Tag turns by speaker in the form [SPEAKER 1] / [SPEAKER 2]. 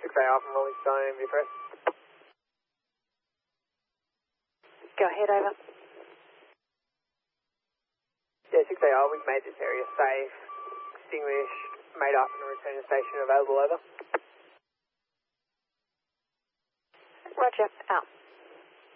[SPEAKER 1] 6AR from Rolling Stone, be press.
[SPEAKER 2] Go ahead, over.
[SPEAKER 1] Yeah, 6AR, we've made this area safe, extinguished, made up and return to station available, over.
[SPEAKER 2] Roger, out.